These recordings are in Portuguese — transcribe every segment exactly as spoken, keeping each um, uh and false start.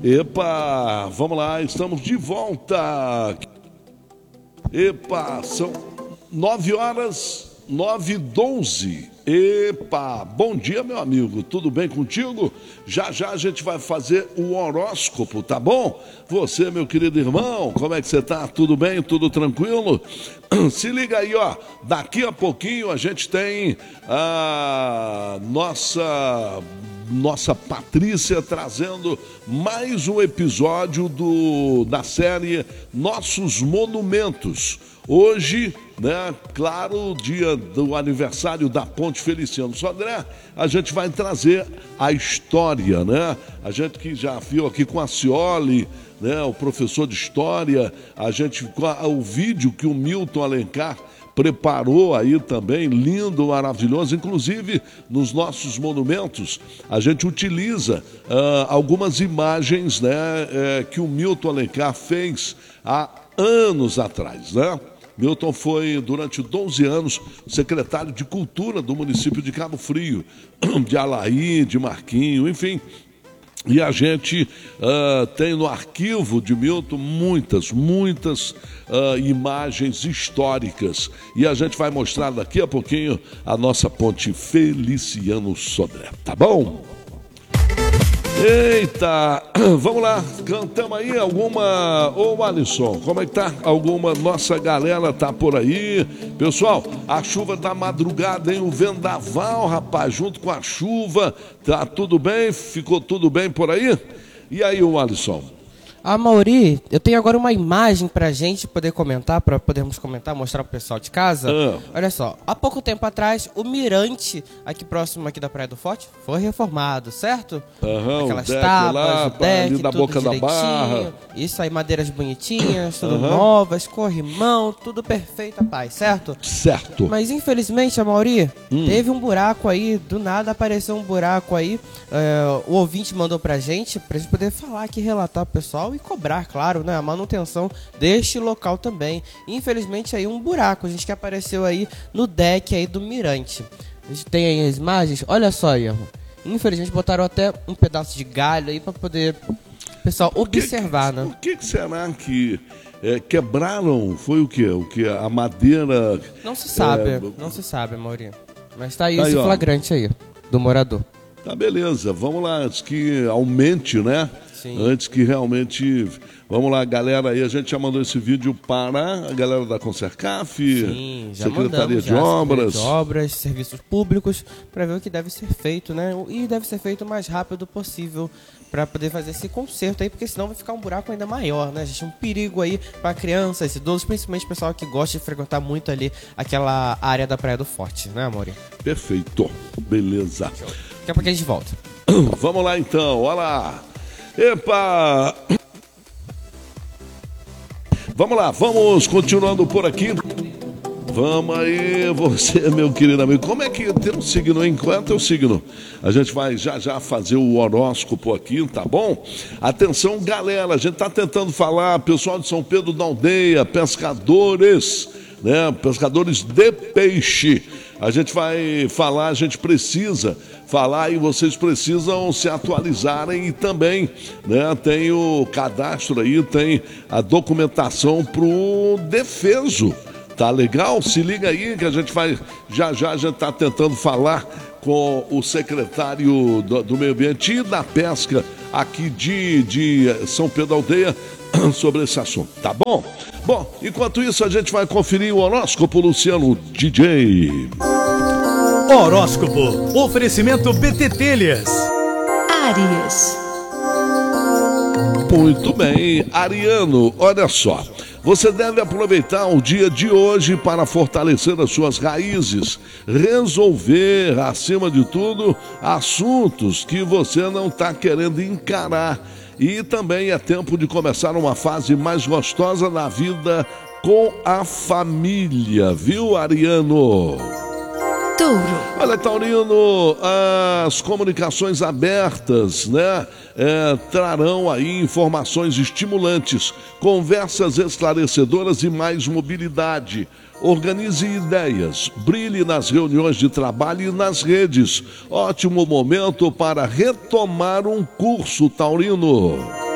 Epa, vamos lá, estamos de volta. Epa, são nove horas, nove e doze. Epa, bom dia, meu amigo, tudo bem contigo? Já já a gente vai fazer o horóscopo, tá bom? Você, meu querido irmão, como é que você tá? Tudo bem? Tudo tranquilo? Se liga aí, ó, daqui a pouquinho a gente tem a nossa... Nossa Patrícia trazendo mais um episódio do, da série Nossos Monumentos. Hoje, né, claro, dia do aniversário da Ponte Feliciano Sodré, a gente vai trazer a história, né? A gente que já viu aqui com a Cioli, né, o professor de história, a gente, o vídeo que o Milton Alencar preparou aí também, lindo, maravilhoso. Inclusive, nos nossos monumentos, a gente utiliza uh, algumas imagens, né, é, que o Milton Alencar fez há anos atrás, né? Milton foi, durante doze anos, secretário de Cultura do município de Cabo Frio, de Alaí, de Marquinho, enfim. E a gente uh, tem no arquivo de Milton muitas, muitas uh, imagens históricas. E a gente vai mostrar daqui a pouquinho a nossa Ponte Feliciano Sodré, tá bom? Eita, vamos lá, cantamos aí alguma... Ô Alisson, como é que tá? Alguma... Nossa galera tá por aí. Pessoal, a chuva da madrugada, hein? O vendaval, rapaz, junto com a chuva. Tá tudo bem? Ficou tudo bem por aí? E aí, o Alisson? Ah, Mauri, eu tenho agora uma imagem pra gente poder comentar, pra podermos comentar, mostrar pro pessoal de casa. Ah. Olha só, há pouco tempo atrás, o mirante aqui próximo aqui da Praia do Forte foi reformado, certo? Aham, aquelas o deck tábuas, lá, o deck, ali da tudo boca direitinho. da barra. Isso aí, madeiras bonitinhas, tudo Aham. novas, corrimão, tudo perfeito, rapaz, certo? Certo. Mas infelizmente, Mauri, Hum. teve um buraco aí, do nada apareceu um buraco aí. É, o ouvinte mandou pra gente, pra gente poder falar aqui, relatar pro pessoal e cobrar, claro, né, a manutenção deste local também. Infelizmente aí um buraco, a gente que apareceu aí no deck aí do mirante. A gente tem aí as imagens, olha só aí, irmão. Infelizmente botaram até um pedaço de galho aí pra poder o pessoal observar, que, né? O que, que será que é, quebraram? Foi o quê? O que? A madeira... Não se sabe, é... não se sabe, Maurinho. Mas tá aí, tá esse aí, flagrante aí, do morador. Tá, beleza, vamos lá, antes que aumente, né? Sim. Antes que realmente... Vamos lá, galera, aí a gente já mandou esse vídeo para a galera da Concercaf, Sim, já Secretaria mandamos, de já, Obras. Secretaria de Obras, Serviços Públicos, para ver o que deve ser feito, né? E deve ser feito o mais rápido possível para poder fazer esse conserto aí, porque senão vai ficar um buraco ainda maior, né? A gente tem um perigo aí para crianças, idosos, principalmente o pessoal que gosta de frequentar muito ali aquela área da Praia do Forte, né, Amori? Perfeito, beleza. Daqui a pouco a gente volta. Vamos lá então, olha lá. Epa! Vamos lá, vamos continuando por aqui. Vamos aí, você, meu querido amigo. Como é que tem um signo, hein? Qual é o teu signo? A gente vai já já fazer o horóscopo aqui, tá bom? Atenção, galera, a gente tá tentando falar, pessoal de São Pedro da Aldeia, pescadores, né? Pescadores de peixe. A gente vai falar, a gente precisa falar e vocês precisam se atualizarem e também, né, tem o cadastro aí, tem a documentação pro defeso. Tá legal? Se liga aí que a gente vai, já já a gente tá tentando falar com o secretário do, do Meio Ambiente e da Pesca aqui de, de São Pedro da Aldeia sobre esse assunto, tá bom? Bom, enquanto isso a gente vai conferir o horóscopo, Luciano D J. Horóscopo, oferecimento B T Telhas. Áries. Muito bem, Ariano, olha só. Você deve aproveitar o dia de hoje para fortalecer as suas raízes, resolver, acima de tudo, assuntos que você não está querendo encarar. E também é tempo de começar uma fase mais gostosa na vida com a família, viu, Ariano? Touro. Olha, Taurino, as comunicações abertas, né, é, trarão aí informações estimulantes, conversas esclarecedoras e mais mobilidade. Organize ideias, brilhe nas reuniões de trabalho e nas redes. Ótimo momento para retomar um curso, Taurino.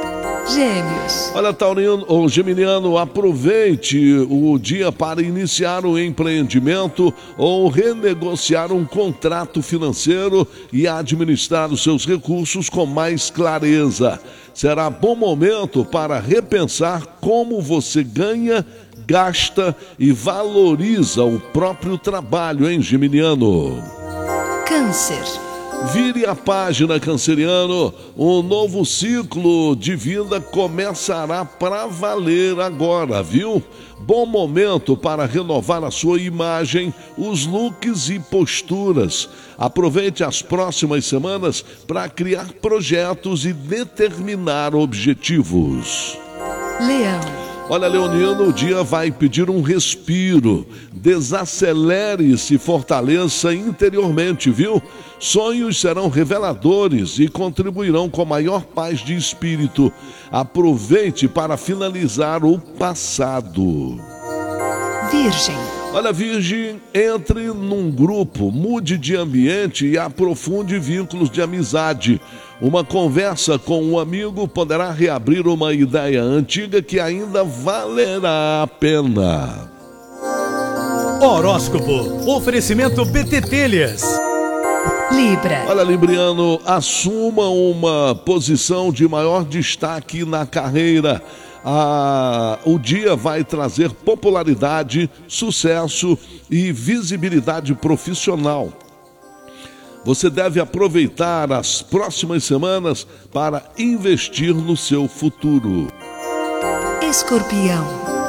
Gêmeos. Olha, Taurino ou Geminiano, aproveite o dia para iniciar um empreendimento ou renegociar um contrato financeiro e administrar os seus recursos com mais clareza. Será bom momento para repensar como você ganha, gasta e valoriza o próprio trabalho, hein, Geminiano? Câncer. Vire a página, canceriano. Um novo ciclo de vida começará para valer agora, viu? Bom momento para renovar a sua imagem, os looks e posturas. Aproveite as próximas semanas para criar projetos e determinar objetivos. Leão. Olha, Leonino, o dia vai pedir um respiro. Desacelere e se fortaleça interiormente, viu? Sonhos serão reveladores e contribuirão com maior paz de espírito. Aproveite para finalizar o passado. Virgem. Olha, Virgem, entre num grupo, mude de ambiente e aprofunde vínculos de amizade. Uma conversa com um amigo poderá reabrir uma ideia antiga que ainda valerá a pena. Horóscopo. Oferecimento B T Telhas. Libra. Olha, Libriano, assuma uma posição de maior destaque na carreira. Ah, o dia vai trazer popularidade, sucesso e visibilidade profissional. Você deve aproveitar as próximas semanas para investir no seu futuro. Escorpião.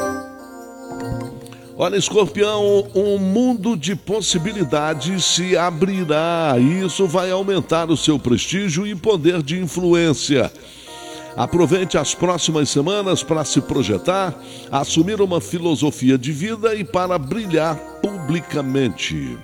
Olha, Escorpião, um mundo de possibilidades se abrirá. Isso vai aumentar o seu prestígio e poder de influência. Aproveite as próximas semanas para se projetar, assumir uma filosofia de vida e para brilhar publicamente.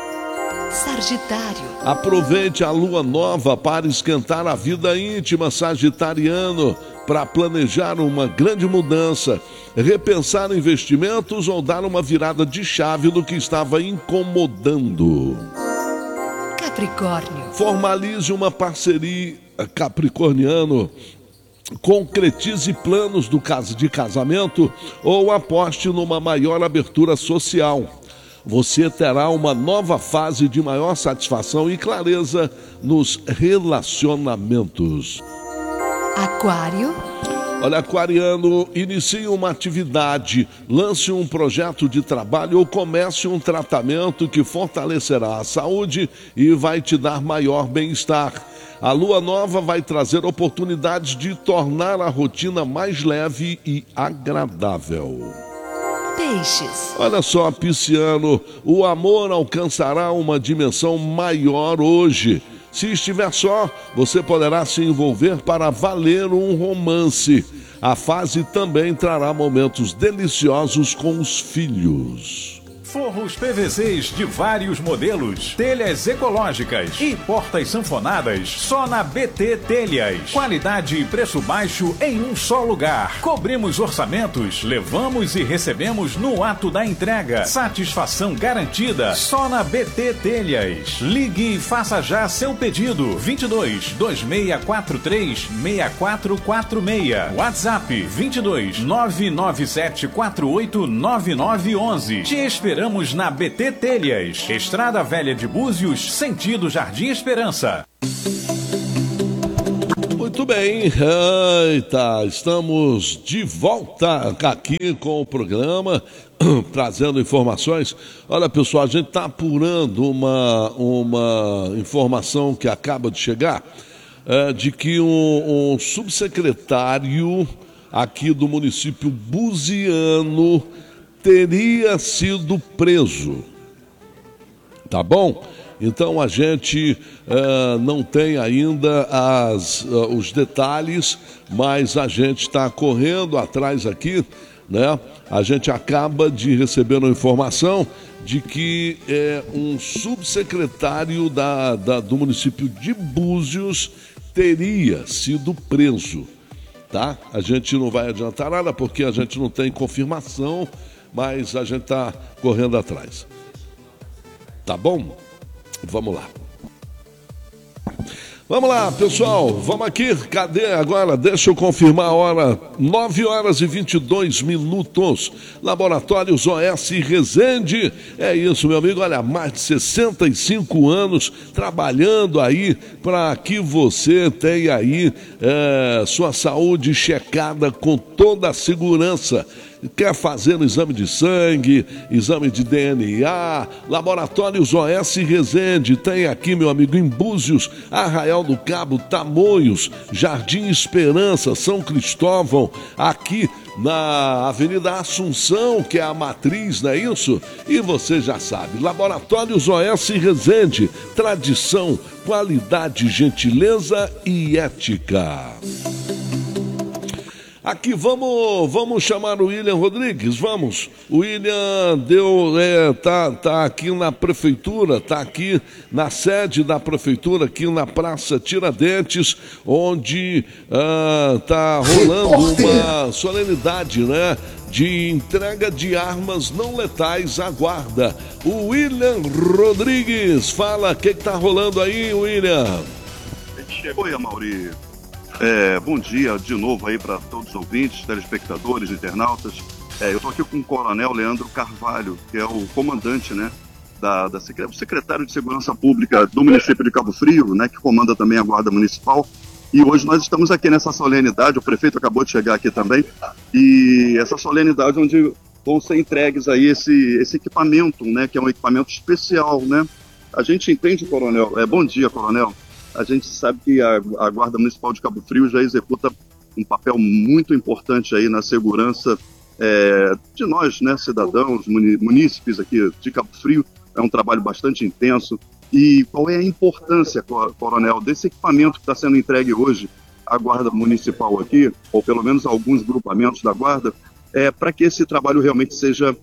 Sagitário. Aproveite a lua nova para esquentar a vida íntima, sagitariano, para planejar uma grande mudança, repensar investimentos ou dar uma virada de chave no que estava incomodando. Capricórnio. Formalize uma parceria, capricorniano. Concretize planos do caso de casamento ou aposte numa maior abertura social. Você terá uma nova fase de maior satisfação e clareza nos relacionamentos. Aquário. Olha, aquariano, inicie uma atividade, lance um projeto de trabalho ou comece um tratamento que fortalecerá a saúde e vai te dar maior bem-estar. A lua nova vai trazer oportunidades de tornar a rotina mais leve e agradável. Peixes. Olha só, pisciano, o amor alcançará uma dimensão maior hoje. Se estiver só, você poderá se envolver para valer um romance. A fase também trará momentos deliciosos com os filhos. Forros P V Cs de vários modelos, telhas ecológicas e portas sanfonadas só na B T Telhas. Qualidade e preço baixo em um só lugar. Cobrimos orçamentos, levamos e recebemos no ato da entrega. Satisfação garantida só na B T Telhas. Ligue e faça já seu pedido. vinte e dois, dois seis quatro três, seis quatro quatro seis. WhatsApp vinte e dois, nove nove sete quatro oito nove nove um um. Te esperamos na B T Telhas, Estrada Velha de Búzios, sentido Jardim Esperança. Muito bem, eita, estamos de volta aqui com o programa, trazendo informações. Olha, pessoal, a gente está apurando uma, uma informação que acaba de chegar, é, de que um, um subsecretário aqui do município buziano teria sido preso, tá bom? Então a gente uh, não tem ainda as, uh, os detalhes, mas a gente está correndo atrás aqui, né? A gente acaba de receber uma informação de que é, um subsecretário da, da, do município de Búzios teria sido preso, tá? A gente não vai adiantar nada porque a gente não tem confirmação, mas a gente está correndo atrás. Tá bom? Vamos lá. Vamos lá, pessoal, vamos aqui, cadê agora? Deixa eu confirmar a hora, nove horas e vinte e dois minutos, Laboratórios O S Resende, é isso, meu amigo, olha, mais de sessenta e cinco anos trabalhando aí para que você tenha aí é, sua saúde checada com toda a segurança. Quer fazer um exame de sangue, exame de D N A, Laboratórios O S Resende, tem aqui, meu amigo, em Búzios, Arraial do Cabo, Tamoios, Jardim Esperança, São Cristóvão, aqui na Avenida Assunção, que é a matriz, não é isso? E você já sabe, Laboratórios O S Resende, tradição, qualidade, gentileza e ética. Aqui vamos, vamos chamar o William Rodrigues, vamos. O William deu, é, tá, tá aqui na prefeitura, tá aqui na sede da prefeitura, aqui na Praça Tiradentes, onde ah, tá rolando uma solenidade, né? De entrega de armas não letais à guarda. O William Rodrigues, fala, o que que tá rolando aí, William? Oi, Amaury. É, bom dia de novo aí para todos os ouvintes, telespectadores, internautas. É, eu estou aqui com o Coronel Leandro Carvalho, que é o comandante, né, da, da o secretário de Segurança Pública do município de Cabo Frio, né, que comanda também a Guarda Municipal. E hoje nós estamos aqui nessa solenidade, o prefeito acabou de chegar aqui também, e essa solenidade onde vão ser entregues aí esse, esse equipamento, né, que é um equipamento especial, né. A gente entende, Coronel, é, bom dia, Coronel. A gente sabe que a, a Guarda Municipal de Cabo Frio já executa um papel muito importante aí na segurança é, de nós, né, cidadãos, munícipes aqui de Cabo Frio. É um trabalho bastante intenso. E qual é a importância, Coronel, desse equipamento que está sendo entregue hoje à Guarda Municipal aqui, ou pelo menos alguns grupamentos da Guarda, é, para que esse trabalho realmente seja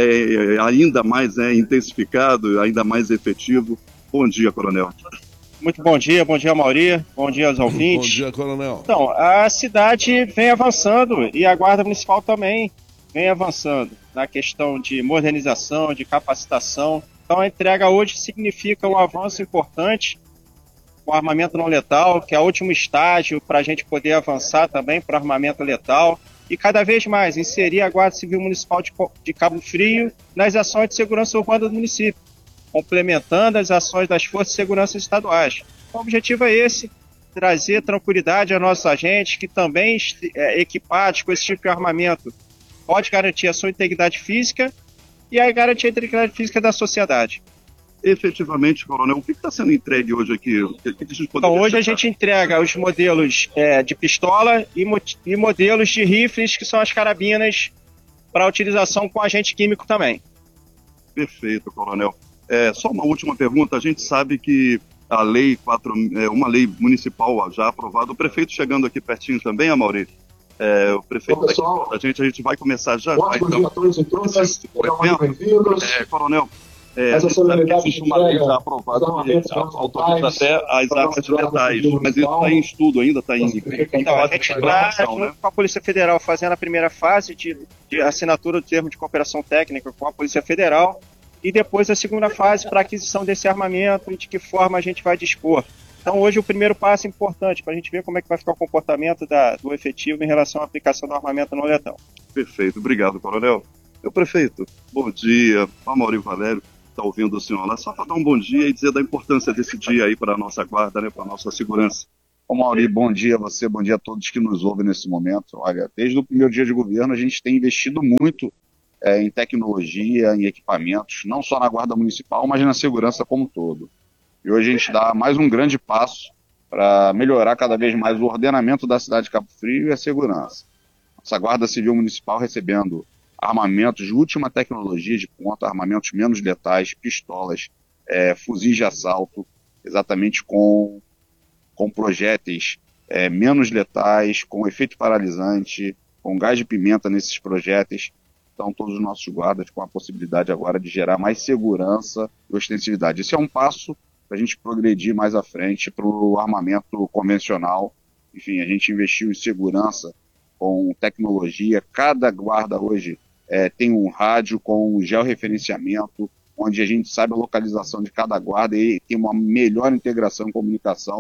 é, ainda mais é, intensificado, ainda mais efetivo? Bom dia, Coronel. Muito bom dia, bom dia, Amaury, bom dia aos ouvintes. Bom dia, Coronel. Então, a cidade vem avançando e a Guarda Municipal também vem avançando na questão de modernização, de capacitação. Então, a entrega hoje significa um avanço importante com o armamento não letal, que é o último estágio para a gente poder avançar também para o armamento letal e cada vez mais inserir a Guarda Civil Municipal de, de Cabo Frio nas ações de segurança urbana do município, complementando as ações das Forças de Segurança Estaduais. O objetivo é esse, trazer tranquilidade aos nossos agentes, que também, é, equipados com esse tipo de armamento, pode garantir a sua integridade física e a garantir a integridade física da sociedade. Efetivamente, Coronel, o que está sendo entregue hoje aqui? O que, que a gente então, hoje a gente entrega os modelos é, de pistola e, mo e modelos de rifles, que são as carabinas, para utilização com agente químico também. Perfeito, Coronel. É, só uma última pergunta, a gente sabe que a lei quatro, é, uma lei municipal já aprovada, o prefeito chegando aqui pertinho também, Amaury, é, o prefeito Bom, pessoal, a gente, a gente vai começar já. Bom, então, dia a todos e todas, sejam bem-vindos. É, Coronel, é, essa solenidade existe uma lei já aprovada que autoriza até as armas letais, mas isso está em estudo ainda, está em... Então, a gente está junto né? com a Polícia Federal fazendo a primeira fase de, de assinatura do termo de cooperação técnica com a Polícia Federal, e depois a segunda fase para a aquisição desse armamento e de que forma a gente vai dispor. Então hoje o primeiro passo é importante para a gente ver como é que vai ficar o comportamento da, do efetivo em relação à aplicação do armamento não letal. Perfeito, obrigado, Coronel. Meu prefeito, bom dia. Amaury Valério está ouvindo o senhor lá, só para dar um bom dia e dizer da importância desse dia aí para a nossa guarda, né, para a nossa segurança. Amaury, bom dia a você, bom dia a todos que nos ouvem nesse momento. Olha, desde o primeiro dia de governo a gente tem investido muito É, em tecnologia, em equipamentos, não só na Guarda Municipal, mas na segurança como um todo. E hoje a gente dá mais um grande passo para melhorar cada vez mais o ordenamento da cidade de Cabo Frio e a segurança. Nossa Guarda Civil Municipal recebendo armamentos de última tecnologia de ponta, armamentos menos letais, pistolas, é, fuzis de assalto, exatamente com, com projéteis é, menos letais, com efeito paralisante, com gás de pimenta nesses projéteis. Então, todos os nossos guardas com a possibilidade agora de gerar mais segurança e ostensividade. Esse é um passo para a gente progredir mais à frente para o armamento convencional. Enfim, a gente investiu em segurança com tecnologia. Cada guarda hoje é, tem um rádio com georreferenciamento, onde a gente sabe a localização de cada guarda e tem uma melhor integração em comunicação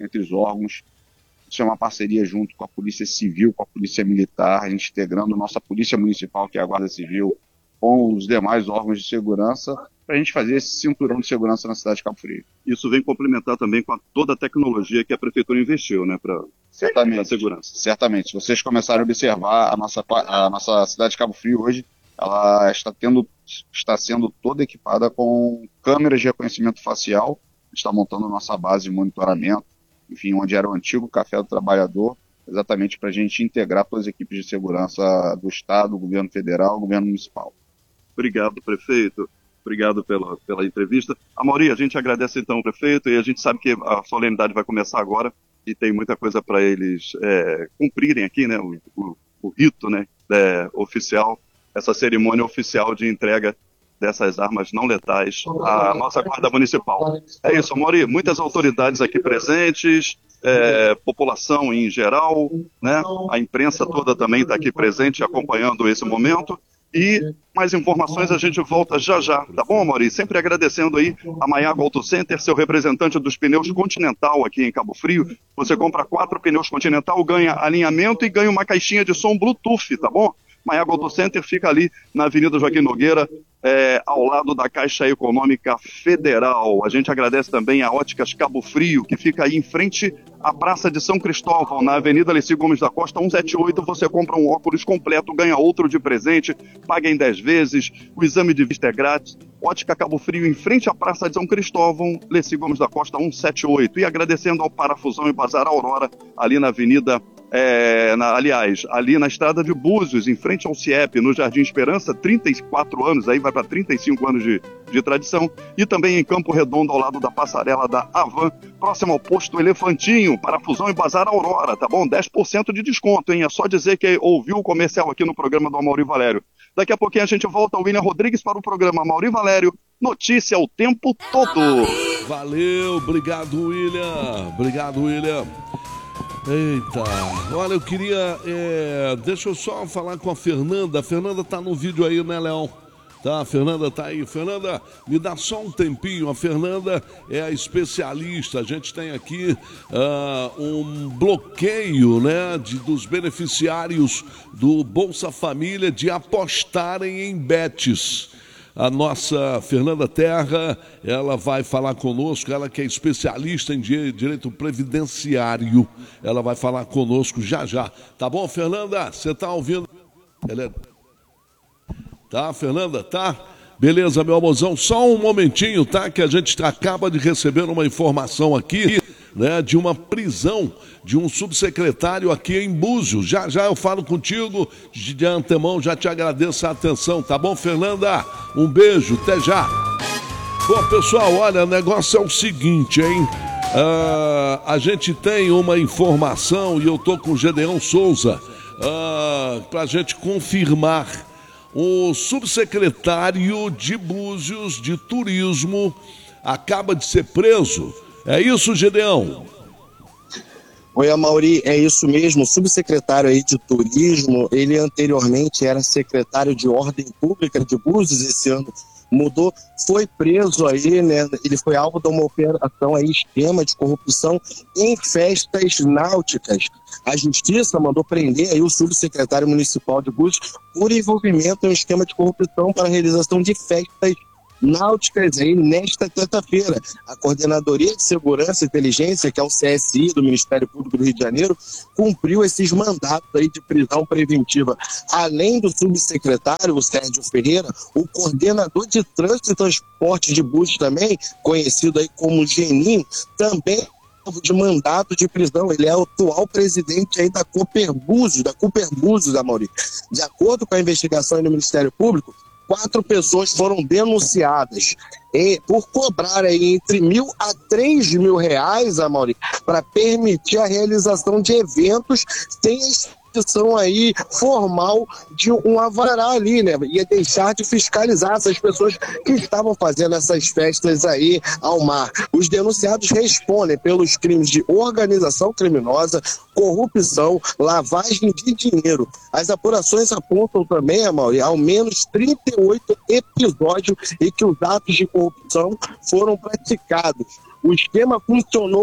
entre os órgãos. Isso é uma parceria junto com a Polícia Civil, com a Polícia Militar, a gente integrando nossa Polícia Municipal, que é a Guarda Civil, com os demais órgãos de segurança, para a gente fazer esse cinturão de segurança na cidade de Cabo Frio. Isso vem complementar também com a, toda a tecnologia que a Prefeitura investiu, né, para a segurança. Certamente. Se vocês começarem a observar, a nossa, a nossa cidade de Cabo Frio hoje, ela está, tendo, está sendo toda equipada com câmeras de reconhecimento facial, está montando nossa base de monitoramento, enfim, onde era o antigo Café do Trabalhador, exatamente para a gente integrar todas as equipes de segurança do Estado, governo federal, governo municipal. Obrigado, prefeito. Obrigado pela, pela entrevista. Amaury, a gente agradece então o prefeito e a gente sabe que a solenidade vai começar agora e tem muita coisa para eles é, cumprirem aqui, né, o, o, o rito, né, é, oficial, essa cerimônia oficial de entrega dessas armas não letais à nossa Guarda Municipal. É isso, Amaury, muitas autoridades aqui presentes, é, população em geral, né, a imprensa toda também está aqui presente acompanhando esse momento. E mais informações a gente volta já já, tá bom, Amaury? Sempre agradecendo aí a Maiago Auto Center, seu representante dos pneus Continental aqui em Cabo Frio. Você compra quatro pneus Continental, ganha alinhamento e ganha uma caixinha de som Bluetooth, tá bom? Maiago Auto Center fica ali na Avenida Joaquim Nogueira, é, ao lado da Caixa Econômica Federal. A gente agradece também a Óticas Cabo Frio, que fica aí em frente à Praça de São Cristóvão, na Avenida Alessi Gomes da Costa, cento e setenta e oito. Você compra um óculos completo, ganha outro de presente, paga em dez vezes, o exame de vista é grátis. Ótica Cabo Frio, em frente à Praça de São Cristóvão, Alessi Gomes da Costa, cento e setenta e oito. E agradecendo ao Parafusão e Bazar Aurora, ali na Avenida É, na, aliás, ali na estrada de Búzios, em frente ao C I E P, no Jardim Esperança, trinta e quatro anos, aí vai para trinta e cinco anos de, de tradição, e também em Campo Redondo, ao lado da passarela da Avan, próximo ao posto Elefantinho, Parafusão e Bazar Aurora, tá bom? dez por cento de desconto, hein? É só dizer que ouviu o comercial aqui no programa do Amaury Valério. Daqui a pouquinho a gente volta, o William Rodrigues, para o programa Amaury Valério, notícia o tempo todo. Valeu, obrigado, William. Obrigado, William. Eita, olha, eu queria, é, deixa eu só falar com a Fernanda, a Fernanda tá no vídeo aí, né, Leão? Tá, a Fernanda tá aí. Fernanda, me dá só um tempinho, a Fernanda é a especialista, a gente tem aqui uh, um bloqueio, né, de, dos beneficiários do Bolsa Família de apostarem em bets. A nossa Fernanda Terra, ela vai falar conosco, ela que é especialista em direito previdenciário, ela vai falar conosco já já. Tá bom, Fernanda? Você tá ouvindo? Ela é... Tá, Fernanda? Tá? Beleza, meu amorzão, só um momentinho, tá? Que a gente acaba de receber uma informação aqui, né, de uma prisão de um subsecretário aqui em Búzios. Já já eu falo contigo, de antemão já te agradeço a atenção, tá bom, Fernanda? Um beijo, até já. Bom, pessoal, olha, o negócio é o seguinte, hein? Uh, a gente tem uma informação e eu tô com o Gedeão Souza uh, pra gente confirmar. O subsecretário de Búzios de Turismo acaba de ser preso. É isso, Gedeão? Oi, Amaury, é isso mesmo. O subsecretário aí de Turismo, ele anteriormente era secretário de Ordem Pública de Búzios, esse ano mudou, foi preso aí, né? Ele foi alvo de uma operação aí, esquema de corrupção em festas náuticas. A Justiça mandou prender aí o subsecretário municipal de Búzios por envolvimento em um esquema de corrupção para a realização de festas náuticas aí nesta quinta-feira. A Coordenadoria de Segurança e Inteligência, que é o C S I do Ministério Público do Rio de Janeiro, cumpriu esses mandatos aí de prisão preventiva. Além do subsecretário, o Sérgio Ferreira, o coordenador de trânsito e transporte de Búzios também, conhecido aí como Geninho, também de mandato de prisão. Ele é o atual presidente aí da Cooper Búzios, da Cooper Búzios, Amaury. De acordo com a investigação aí no Ministério Público, quatro pessoas foram denunciadas e, por cobrar aí entre mil a três mil reais, Amaury, para permitir a realização de eventos sem a instituição aí formal de um alvará ali, né? Ia deixar de fiscalizar essas pessoas que estavam fazendo essas festas aí ao mar. Os denunciados respondem pelos crimes de organização criminosa, corrupção, lavagem de dinheiro. As apurações apontam também, Amaury, ao menos trinta e oito episódios em que os atos de corrupção foram praticados. O esquema funcionou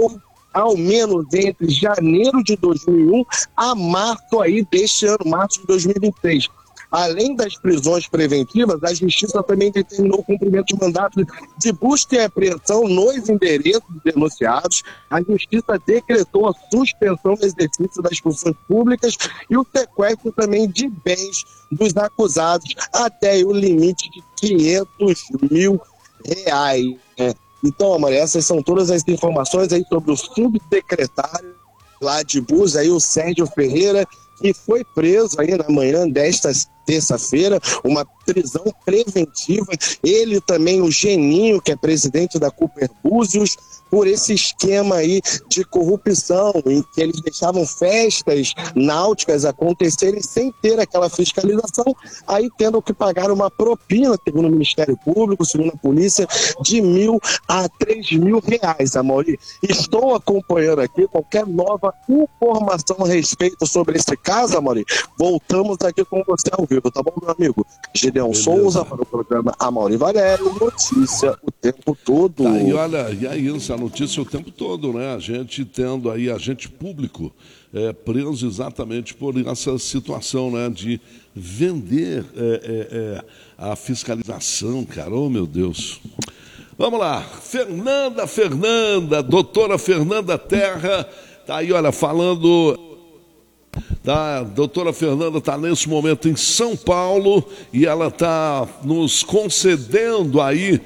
ao menos entre janeiro de dois mil e um a março aí deste ano, março de dois mil e vinte e três. Além das prisões preventivas, a Justiça também determinou o cumprimento de mandatos de busca e apreensão nos endereços denunciados. A Justiça decretou a suspensão do exercício das funções públicas e o sequestro também de bens dos acusados até o limite de quinhentos mil reais. Né? Então, Amor, essas são todas as informações aí sobre o subsecretário lá de Búzios, aí o Sérgio Ferreira, que foi preso aí na manhã desta terça-feira, uma prisão preventiva. Ele também, o Geninho, que é presidente da Cooper Búzios, por esse esquema aí de corrupção, em que eles deixavam festas náuticas acontecerem sem ter aquela fiscalização, aí tendo que pagar uma propina, segundo o Ministério Público, segundo a polícia, de mil a três mil reais, Amaury. Estou acompanhando aqui qualquer nova informação a respeito sobre esse caso, Amaury. Voltamos aqui com você ao vivo, tá bom, meu amigo? Gideon Beleza. Souza para o programa Amaury Valério, notícia o tempo todo. Tá, e olha, e é isso, a notícia o tempo todo, né? A gente tendo aí agente público é, preso exatamente por essa situação, né? De vender é, é, é, a fiscalização, cara, oh meu Deus. Vamos lá, Fernanda, Fernanda, doutora Fernanda Terra, tá aí, olha, falando... Tá, a doutora Fernanda está nesse momento em São Paulo e ela está nos concedendo aí,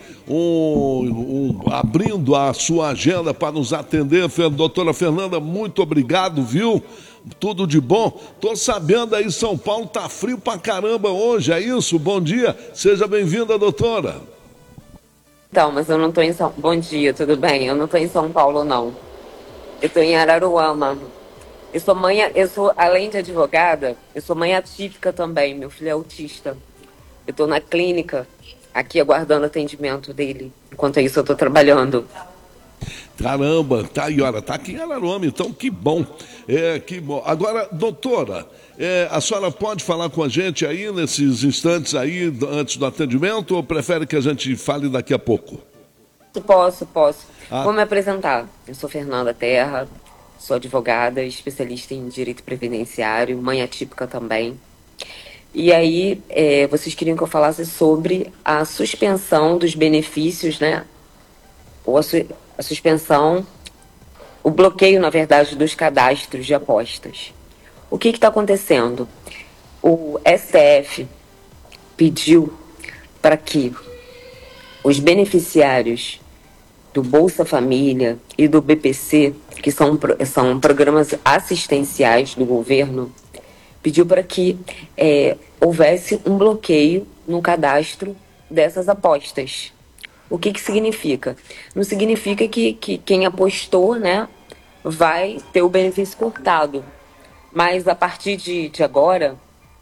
um, um, abrindo a sua agenda para nos atender. Doutora Fernanda, muito obrigado, viu? Tudo de bom. Tô sabendo aí, São Paulo tá frio pra caramba hoje, é isso? Bom dia, seja bem-vinda, doutora. Então, mas eu não tô em São... Bom dia, tudo bem? Eu não tô em São Paulo, não. Eu tô em Araruama. Eu sou mãe, eu sou, além de advogada, eu sou mãe atípica também. Meu filho é autista. Eu estou na clínica, aqui aguardando atendimento dele. Enquanto isso, eu estou trabalhando. Caramba, tá aí, olha, tá aqui em Araruama, então que bom. É, que bom. Agora, doutora, é, a senhora pode falar com a gente aí nesses instantes aí, antes do atendimento, ou prefere que a gente fale daqui a pouco? Posso, posso. Ah. Vou me apresentar. Eu sou Fernanda Terra. Sou advogada, especialista em direito previdenciário, mãe atípica também. E aí, é, vocês queriam que eu falasse sobre a suspensão dos benefícios, né? Ou a, su a suspensão, o bloqueio, na verdade, dos cadastros de apostas. O que está acontecendo? O S T F pediu para que os beneficiários do Bolsa Família e do B P C, que são, são programas assistenciais do governo, pediu para que é, houvesse um bloqueio no cadastro dessas apostas. O que que significa? Não significa que, que quem apostou, né, vai ter o benefício cortado. Mas a partir de, de agora,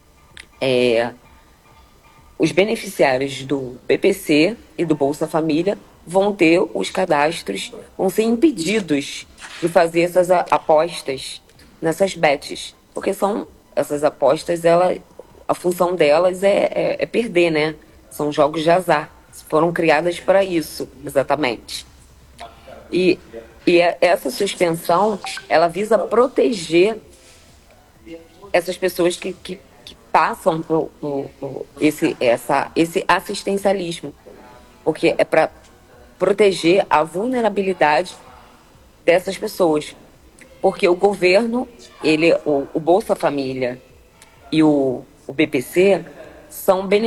é, os beneficiários do B P C e do Bolsa Família vão ter os cadastros, vão ser impedidos de fazer essas apostas nessas bets, porque são essas apostas, ela, a função delas é, é, é perder, né? São jogos de azar, foram criadas para isso, exatamente. E, e essa suspensão, ela visa proteger essas pessoas que, que, que passam por, por, por esse, essa, esse assistencialismo, porque é para proteger a vulnerabilidade dessas pessoas. Porque o governo, ele, o, o Bolsa Família e o, o B P C são beneficiários